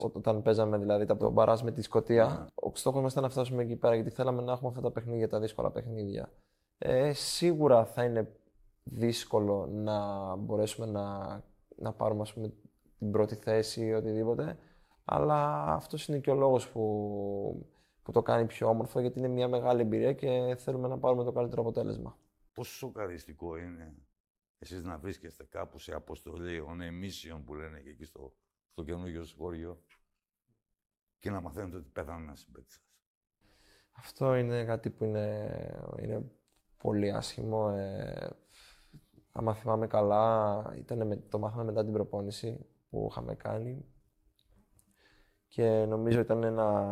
Όταν παίζαμε δηλαδή τον μπαράζ με τη Σκωτία, ο στόχος μας ήταν να φτάσουμε εκεί πέρα γιατί θέλαμε να έχουμε αυτά τα παιχνίδια, τα δύσκολα παιχνίδια. Σίγουρα θα είναι δύσκολο να μπορέσουμε να πάρουμε ας πούμε, την πρώτη θέση ή οτιδήποτε, αλλά αυτός είναι και ο λόγος που το κάνει πιο όμορφο, γιατί είναι μια μεγάλη εμπειρία και θέλουμε να πάρουμε το καλύτερο αποτέλεσμα. Πόσο σοκαριστικό είναι εσείς να βρίσκεστε κάπου σε αποστολή, on a mission που λένε και εκεί στο καινούργιο σχόλιο και να μαθαίνετε ότι πέθανε ένα συμπαίκτης σας. Αυτό είναι κάτι που είναι πολύ άσχημο. Άμα θυμάμαι καλά, το μάθαμε μετά την προπόνηση που είχαμε κάνει και νομίζω ήταν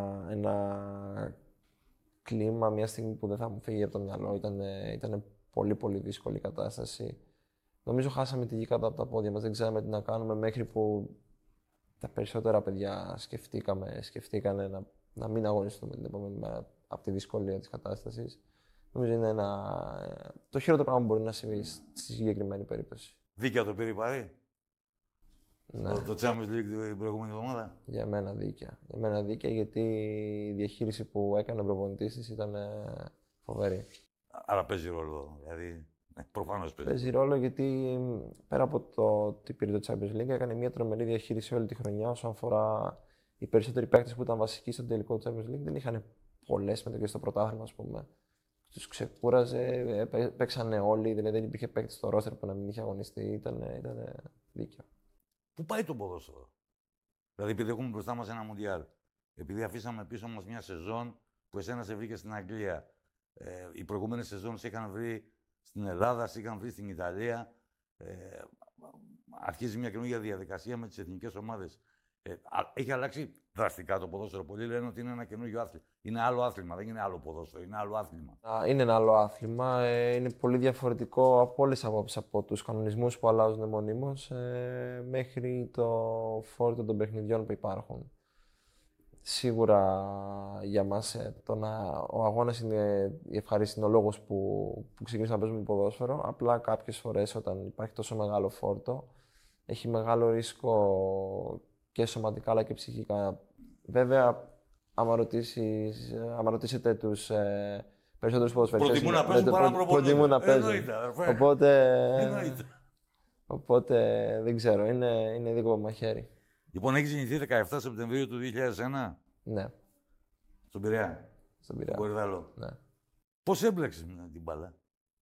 ένα κλίμα, μια στιγμή που δεν θα μου φύγει από το μυαλό. Ήταν πολύ πολύ δύσκολη η κατάσταση. Νομίζω χάσαμε τη γη κάτω από τα πόδια μας, δεν ξέραμε τι να κάνουμε μέχρι που τα περισσότερα παιδιά σκεφτήκανε να μην αγωνιστούμε την επόμενη μέρα από τη δυσκολία της κατάστασης. Νομίζω είναι το χειρότερο πράγμα που μπορεί να συμβεί στη συγκεκριμένη περίπτωση. Δίκαια το πήρε η Παρί. Ναι. Το Champions League την προηγούμενη εβδομάδα. Για μένα δίκαια. Για μένα δίκαια γιατί η διαχείριση που έκανε ο προπονητής της ήταν φοβερή. Άρα παίζει ρόλο, δηλαδή. Προφανώς παίζει. Παίζει ρόλο γιατί πέρα από το ότι πήρε το Champions League έκανε μια τρομερή διαχείριση όλη τη χρονιά όσον αφορά οι περισσότεροι παίκτες που ήταν βασικοί στο τελικό του Champions League δεν είχαν πολλές συμμετοχές στο πρωτάθλημα, ας πούμε. Τους ξεκούραζε, παίξανε όλοι, δηλαδή δεν υπήρχε παίκτη στο ρόστερ που να μην είχε αγωνιστεί, ήταν δίκαιο. Πού πάει το ποδόσφαιρο? Δηλαδή, επειδή έχουμε μπροστά μας ένα Μουντιάλ, επειδή αφήσαμε πίσω μας μια σεζόν που εσένα σε βρήκε στην Αγγλία, οι προηγούμενες σεζόν σε είχαν βρει στην Ελλάδα, σε είχαν βρει στην Ιταλία, αρχίζει μια καινούργια διαδικασία με τις εθνικές ομάδες. Έχει αλλάξει δραστικά το ποδόσφαιρο. Πολλοί λένε ότι είναι ένα καινούργιο άθλημα. Είναι άλλο άθλημα, δεν είναι άλλο ποδόσφαιρο, είναι άλλο άθλημα. Είναι ένα άλλο άθλημα. Είναι πολύ διαφορετικό από όλες τις απόψεις, από τους κανονισμούς που αλλάζουν μονίμως μέχρι το φόρτο των παιχνιδιών που υπάρχουν. Σίγουρα για μας ο αγώνας είναι η ευχαρίστηση, είναι ο λόγος που ξεκινήσαμε να παίζουμε ποδόσφαιρο. Απλά κάποιες φορές όταν υπάρχει τόσο μεγάλο φόρτο, έχει μεγάλο ρίσκο και σωματικά αλλά και ψυχικά. Βέβαια, άμα ρωτήσετε τους περισσότερους ποδοσφαιριστές, προτιμούν να παίζουν παρά να προτιμούν να παίζουν. Εννοείται. Οπότε δεν ξέρω, είναι δικό μου μαχαίρι. Λοιπόν, έχει γεννηθεί 17 Σεπτεμβρίου του 2001. Ναι. Στον Πειραιά. Στον Πειραιά. Κορυδαλό. Ναι. Πώς έμπλεξες με την μπάλα?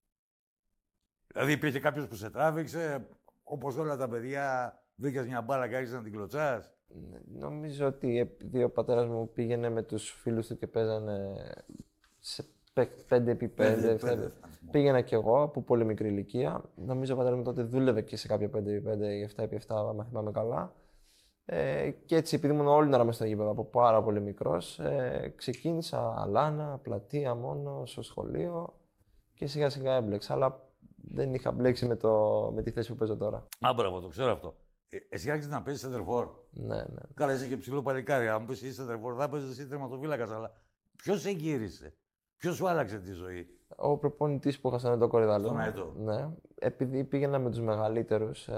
Δηλαδή υπήρχε κάποιος που σε τράβηξε, όπως όλα τα παιδιά, βρήκες μια μπάλα και άρχισες να την κλωτσάς? Νομίζω ότι επειδή ο πατέρας μου πήγαινε με τους φίλους του και παίζανε σε 5x5, πήγαινα κι εγώ από πολύ μικρή ηλικία. Νομίζω ο πατέρας μου τότε δούλευε και σε κάποια 5x5 ή 7x7, αν θυμάμαι καλά. Και έτσι, επειδή ήμουν όλη την ώρα μες στο γήπεδο από πάρα πολύ μικρός, ξεκίνησα αλάνα, πλατεία μόνο, στο σχολείο και σιγά σιγά έμπλεξα. Αλλά δεν είχα μπλέξει με τη θέση που παίζω τώρα. Μπράβο, το ξέρω αυτό. Εσύ άρχισες να παίζεις center-for. Ναι. Καλά, είσαι και ψηλό παλικάρι. Αν πεις είσαι center-for, θα παίζεις εσύ τερματοφύλακας. Αλλά ποιος σε γύρισε, ποιος σου άλλαξε τη ζωή? Ο προπονητής που είχα στον Ετώ Κορυδαλό. Στον Ετώ. Ναι. Επειδή πήγαινα με τους μεγαλύτερους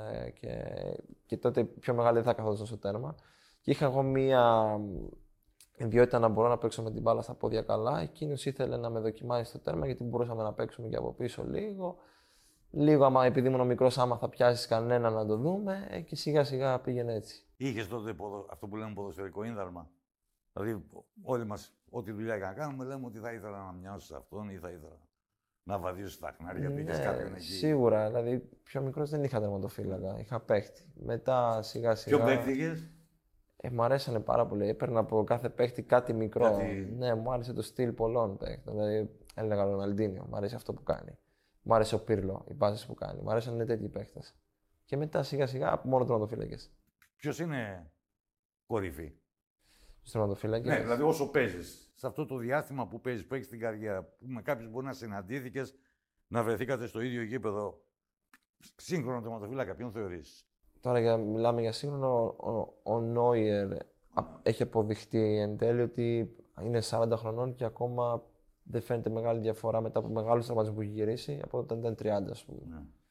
και τότε πιο μεγάλοι δεν θα καθόταν στο τέρμα. Και είχα εγώ μία ιδιότητα να μπορώ να παίξω με την μπάλα στα πόδια καλά. Εκείνος ήθελε να με δοκιμάσει στο τέρμα γιατί μπορούσαμε να παίξουμε και από πίσω λίγο. Λίγο, άμα επειδή ήμουν μικρός, άμα θα πιάσεις κανένα να το δούμε και σιγά σιγά πήγαινε έτσι. Είχες τότε αυτό που λέμε ποδοσφαιρικό ίνδαλμα? Δηλαδή, όλοι μας, ό,τι δουλειά και να κάνουμε, λέμε ότι θα ήθελα να μοιάσω σε αυτόν ή θα ήθελα να βαδίσω στα χνάρια, πήγες κάποιον εκεί. Σίγουρα. Δηλαδή, πιο μικρός δεν είχα τερματοφύλακα, είχα παίχτη. Μετά σιγά σιγά. Ποιο παίχτη είχες? Μου αρέσανε πάρα πολύ. Έπαιρνα από κάθε παίχτη κάτι μικρό. Ναι, μου άρεσε το στυλ πολλών παίχτων. Δηλαδή, έλεγα Ροναλντίνιο, μου αρέσει αυτό που κάνει. Μου άρεσε ο Πύρλο, οι πάσες που κάνει. Μου αρέσαν τέτοιοι παίχτες. Και μετά σιγά σιγά μόνο τερματοφύλακες. Ποιος είναι κορυφή? Στους τερματοφύλακες. Ναι, δηλαδή όσο παίζεις, σε αυτό το διάστημα που παίζεις, που έχεις την καριέρα, που με κάποιους μπορεί να συναντήθηκες, να βρεθήκατε στο ίδιο γήπεδο, σύγχρονο τερματοφύλακα, ποιον θεωρείς? Τώρα μιλάμε για σύγχρονο, ο Νόιερ έχει αποδειχτεί εν τέλει ότι είναι 40 χρονών και ακόμα δεν φαίνεται μεγάλη διαφορά μετά από μεγάλους τραυματισμούς που έχει γυρίσει από όταν ήταν 30, ας πούμε. Ναι.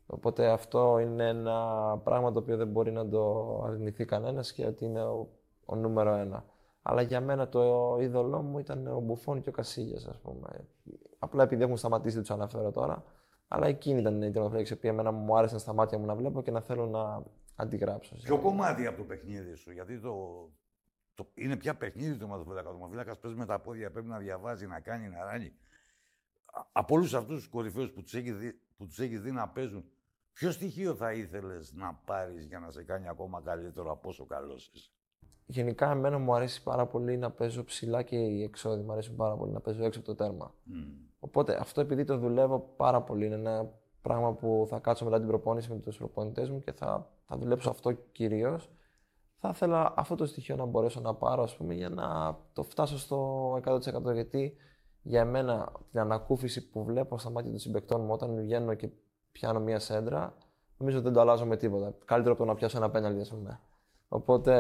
Οπότε αυτό είναι ένα πράγμα το οποίο δεν μπορεί να το αρνηθεί κανένας και ότι είναι ο νούμερο ένα. Αλλά για μένα το είδωλό μου ήταν ο Μπουφόν και ο Κασίλιας, ας πούμε. Απλά επειδή έχουν σταματήσει, δεν τους αναφέρω τώρα. Αλλά εκείνη ήταν η τερματοφύλαξη που εμένα μου άρεσαν στα μάτια μου να βλέπω και να θέλω να αντιγράψω. Ποιο κομμάτι από το παιχνίδι σου, γιατί είναι πια παιχνίδι του τερματοφύλακα. Ο τερματοφύλακας παίζει με τα πόδια, πρέπει να διαβάζει, να κάνει, να ράνει. Από όλους αυτούς τους κορυφαίους που τους έχεις δει να παίζουν, ποιο στοιχείο θα ήθελες να πάρεις για να σε κάνει ακόμα καλύτερο από όσο καλός είσαι? Γενικά, εμένα μου αρέσει πάρα πολύ να παίζω ψηλά και οι εξώδη. Μου αρέσει πάρα πολύ να παίζω έξω από το τέρμα. Οπότε αυτό, επειδή το δουλεύω πάρα πολύ, είναι ένα πράγμα που θα κάτσω μετά την προπόνηση με τους προπονητές μου και θα δουλέψω αυτό κυρίως. Θα ήθελα αυτό το στοιχείο να μπορέσω να πάρω, ας πούμε, για να το φτάσω στο 100%. Γιατί για μένα την ανακούφιση που βλέπω στα μάτια των συμπαικτών μου όταν βγαίνω και πιάνω μία σέντρα, νομίζω ότι δεν το αλλάζω με τίποτα. Καλύτερο από το να πιάσω ένα πέναλτι, ας πούμε. Οπότε,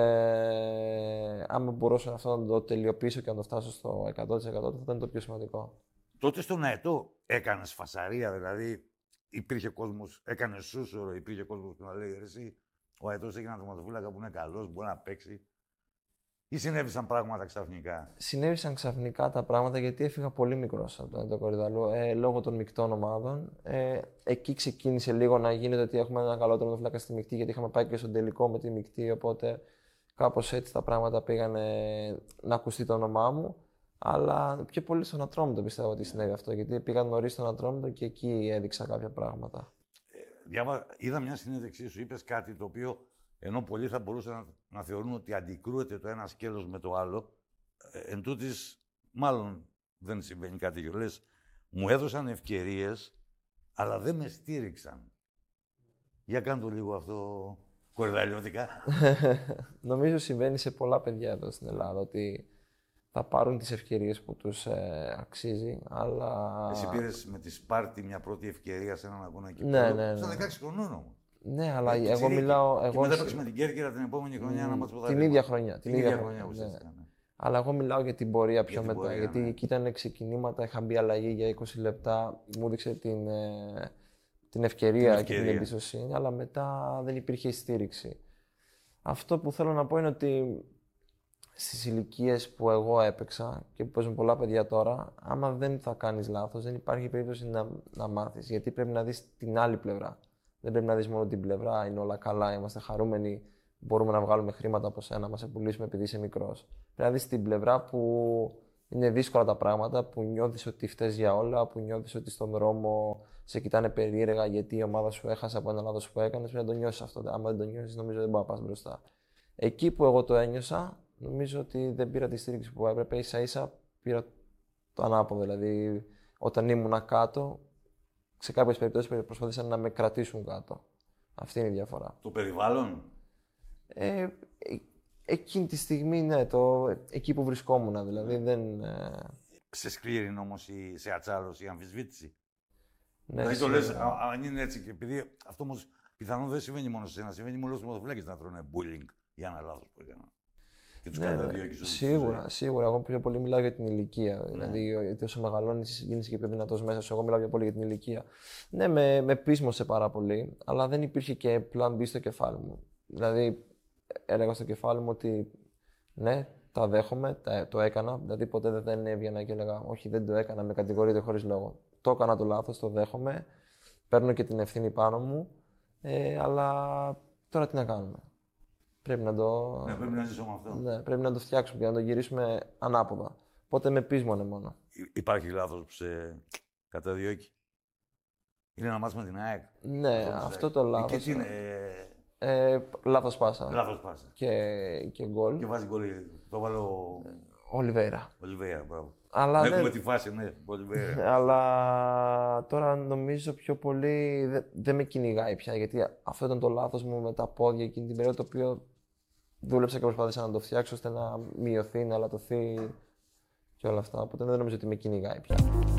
άμα μπορούσα αυτό να το τελειοποιήσω και να το φτάσω στο 100%, θα ήταν το πιο σημαντικό. Τότε στον Αετό έκανες φασαρία, δηλαδή υπήρχε κόσμος, έκανες σούσουρο, υπήρχε κόσμος που να λέει εσύ, ο Αετός έχει έναν τερματοφύλακα που είναι καλός, μπορεί να παίξει. Ή συνέβησαν πράγματα ξαφνικά? Συνέβησαν ξαφνικά τα πράγματα γιατί έφυγα πολύ μικρός από τον Αετό Κορυδαλλού, λόγω των μεικτών ομάδων. Εκεί ξεκίνησε λίγο να γίνεται ότι έχουμε ένα καλό τερματοφύλακα στη μεικτή, γιατί είχαμε πάει και στον τελικό με τη μεικτή. Οπότε κάπως έτσι τα πράγματα πήγανε να ακουστεί το όνομά μου. Αλλά πιο πολύ στον Ατρόμητο πιστεύω ότι συνέβη αυτό, γιατί πήγα νωρίς στον Ατρόμητο και εκεί έδειξα κάποια πράγματα. Είδα μια συνέντευξή σου, είπες κάτι το οποίο, ενώ πολλοί θα μπορούσαν να θεωρούν ότι αντικρούεται το ένα σκέλος με το άλλο, εν τούτης, μάλλον δεν συμβαίνει κάτι τέτοιο. Λες, μου έδωσαν ευκαιρίες, αλλά δεν με στήριξαν. Για κάνε το λίγο αυτό κορυδαλλιώτικα. Νομίζω συμβαίνει σε πολλά παιδιά εδώ στην Ελλάδα, ότι θα πάρουν τις ευκαιρίες που τους αξίζει, αλλά... Εσύ πήρες με τη Σπάρτη μια πρώτη ευκαιρία σε έναν αγώνα εκεί ναι. Στα 16 χρονών όμως. Ναι, αλλά εγώ μιλάω... Και μετά παίξες με την Κέρκυρα την επόμενη χρονιά να μας πω την ίδια χρονιά. Την ίδια χρονιά ουσιαστικά. Ναι. Αλλά εγώ μιλάω για την πορεία πιο μετά. Πορεία, γιατί εκεί ήταν ξεκινήματα, είχα μπει αλλαγή για 20 λεπτά, μου έδειξε την ευκαιρία και την εμπιστοσύνη, αλλά μετά δεν υπήρχε στήριξη. Αυτό που θέλω να πω είναι ότι στις ηλικίες που εγώ έπαιξα και που παίζουν πολλά παιδιά τώρα, άμα δεν θα κάνεις λάθος, δεν υπάρχει περίπτωση να μάθεις. Γιατί πρέπει να δεις την άλλη πλευρά. Δεν πρέπει να δεις μόνο την πλευρά, είναι όλα καλά, είμαστε χαρούμενοι, μπορούμε να βγάλουμε χρήματα από σένα, να μας πουλήσουμε επειδή είσαι μικρός. Πρέπει να δεις την πλευρά που είναι δύσκολα τα πράγματα, που νιώθεις ότι φταίς για όλα, που νιώθεις ότι στον δρόμο σε κοιτάνε περίεργα γιατί η ομάδα σου έχασε από ένα λάθος που έκανες. Πρέπει να το νιώσεις αυτό. Άμα δεν το νιώσεις, νομίζω δεν μπορεί να πας μπροστά. Εκεί που εγώ το ένιωσα, νομίζω ότι δεν πήρα τη στήριξη που έπρεπε. Ίσα-ίσα πήρα το ανάποδο. Δηλαδή, όταν ήμουν κάτω, σε κάποιες περιπτώσεις προσπαθήσαν να με κρατήσουν κάτω. Αυτή είναι η διαφορά. Το περιβάλλον. Εκείνη τη στιγμή, ναι, εκεί που βρισκόμουν, δηλαδή δεν... Σε σκλήρινε όμως σε ατσάλωση, η αμφισβήτηση. Ναι, δηλαδή το λες, αν είναι έτσι, και επειδή αυτό όμως πιθανόν δεν συμβαίνει μόνο σε εσένα, συμβαίνει μόνο στους μοδοφυλάκες να τρώνε bullying για ένα λάθος που έκαναν. Και τους καταδιώκεις. Σίγουρα. Εγώ πιο πολύ μιλάω για την ηλικία. Ναι. Δηλαδή, όσο μεγαλώνεις, γίνεσαι και πιο δυνατός μέσα σου. Εγώ μιλάω πιο πολύ για την ηλικία. Ναι, με πείσμωσε πάρα πολύ, αλλά δεν υπήρχε και πλάν B στο κεφάλι μου. Δηλαδή, έλεγα στο κεφάλι μου ότι ναι, τα δέχομαι, το έκανα. Δηλαδή, ποτέ δεν έβγαινα και έλεγα όχι, δεν το έκανα, με κατηγορείτε χωρίς λόγο. Το έκανα το λάθος, το δέχομαι. Παίρνω και την ευθύνη πάνω μου. Αλλά τώρα τι να κάνουμε. Πρέπει να το. Ναι, πρέπει να ζήσουμε αυτό. Ναι, πρέπει να το φτιάξουμε και να το γυρίσουμε ανάποδα. Οπότε με πείσμονε μόνο. Υπάρχει λάθος που σε καταδιώκει? Είναι ένα μάτς με την ΑΕΚ. Ναι, αυτό το λάθος. Και τι είναι. Λάθος πάσα. Λάθος πάσα. Και γκολ. Και βάζει γκολ. Το βάλω. Ολιβέρα, μπράβο. Αλλά έχουμε τη φάση, ναι, Ολιβέρα. Αλλά τώρα νομίζω πιο πολύ δεν με κυνηγάει πια, γιατί αυτό ήταν το λάθος μου με τα πόδια εκείνη την περίοδο, το οποίο δούλεψα και προσπάθησα να το φτιάξω ώστε να μειωθεί, να αλατωθεί και όλα αυτά. Οπότε δεν νομίζω ότι με κυνηγάει πια.